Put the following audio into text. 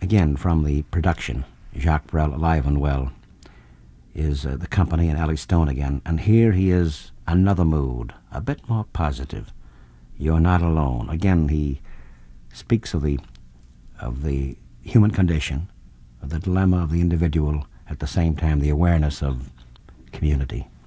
Again, from the production, Jacques Brel, alive and well, is the company and Ally Stone again. And here he is, another mood, a bit more positive. You're not alone. Again, he speaks of the human condition, of the dilemma of the individual, at the same time the awareness of community.